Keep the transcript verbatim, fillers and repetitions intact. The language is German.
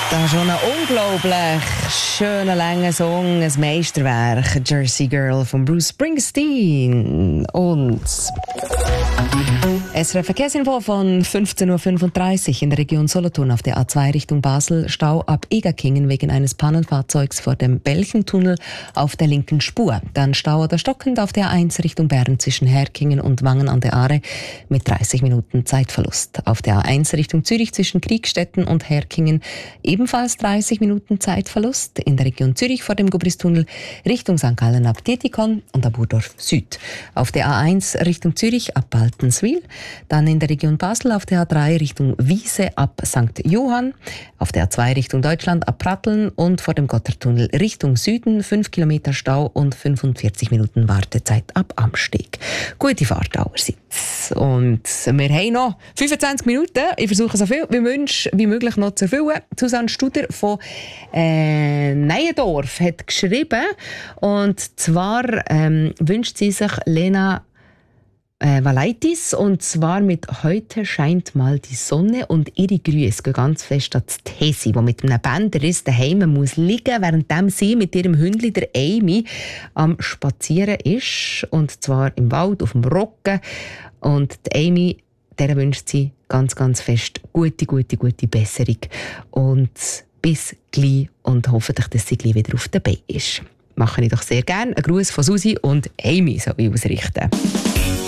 Das ist schon ein unglaublich schöner, langer Song, ein Meisterwerk, Jersey Girl von Bruce Springsteen. Und S R F Verkehrsinfo von fünfzehn Uhr fünfunddreißig in der Region Solothurn auf der A zwei Richtung Basel. Stau ab Egerkingen wegen eines Pannenfahrzeugs vor dem Belchentunnel auf der linken Spur. Dann Stau oder stockend auf der A eins Richtung Bern zwischen Herkingen und Wangen an der Aare mit dreißig Minuten Zeitverlust. Auf der A eins Richtung Zürich zwischen Kriegstetten und Herkingen ebenfalls dreißig Minuten Zeitverlust. In der Region Zürich vor dem Gubristunnel Richtung Sankt Gallen ab Dietikon und ab Burdorf Süd. Auf der A eins Richtung Zürich ab Baltenswil. Dann in der Region Basel auf der A drei Richtung Wiese ab Sankt Johann. Auf der A zwei Richtung Deutschland ab Pratteln und vor dem Gotthardtunnel Richtung Süden fünf Kilometer Stau und fünfundvierzig Minuten Wartezeit ab Amsteg. Gute Fahrt allerseits. Und wir haben noch fünfundzwanzig Minuten. Ich versuche so viel wie, Wünsch, wie möglich noch zu erfüllen. Susanne Studer von äh, Neuendorf hat geschrieben. Und zwar ähm, wünscht sie sich Lena Äh, Valaitis, und zwar mit «Heute scheint mal die Sonne» und ihre Grüße gehen ganz fest an die Tesi, die mit einem Bänderriss daheim muss liegen, während sie mit ihrem Hündli der Amy am Spazieren ist, und zwar im Wald auf dem Roggen. Und die Amy, der wünscht sie ganz, ganz fest gute, gute, gute Besserung und bis gleich und hoffentlich, dass sie gleich wieder auf der Beine ist. Mache ich doch sehr gerne. Einen Gruß von Susi und Amy soll ich ausrichten.